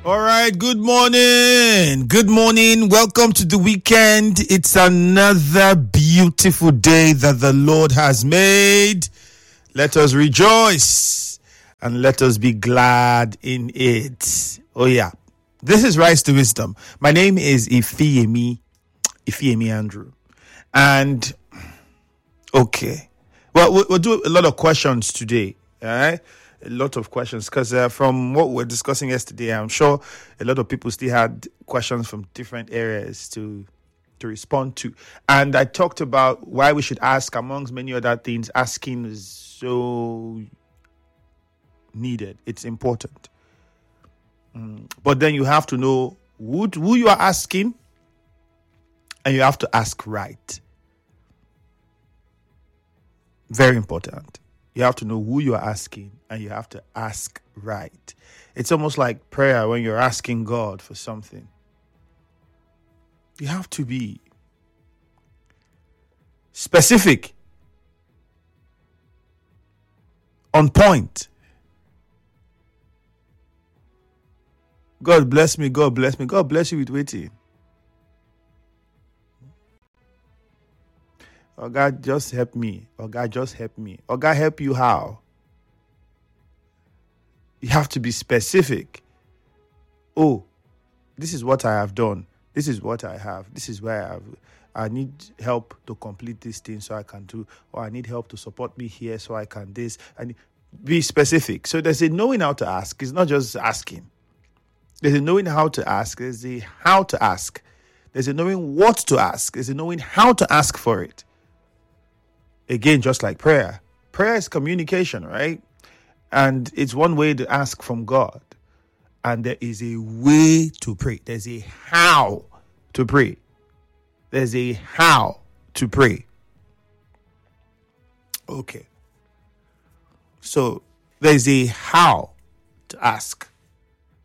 All right, good morning. Good morning. Welcome to the weekend. It's another beautiful day that the Lord has made. Let us rejoice and let us be glad in it. Oh yeah. This is Rise to Wisdom. My name is Ifeyemi Andrew. And okay. Well, we'll do a lot of questions today. All right. A lot of questions because from what we were discussing yesterday, I'm sure a lot of people still had questions from different areas to respond to. And I talked about why we should ask, amongst many other things. Asking is so needed. It's important. But then you have to know who you are asking, and you have to ask right. Very important. You have to know who you are asking, and you have to ask right. It's almost like prayer when you're asking God for something. You have to be specific, on point. God bless me, God bless me. God bless you with waiting. Oh God, just help me. Oh God, just help me. Oh God, help you how? You have to be specific. Oh, this is what I have done. This is what I have. This is where I need help to complete this thing so I can do. Or I need help to support me here so I can this. And be specific. So there's a knowing how to ask. It's not just asking. There's a knowing how to ask. There's a how to ask. There's a knowing what to ask. There's a knowing how to ask for it. Again, just like prayer. Prayer is communication, right? And it's one way to ask from God. And there is a way to pray. There's a how to pray. There's a how to pray. Okay. So there's a how to ask.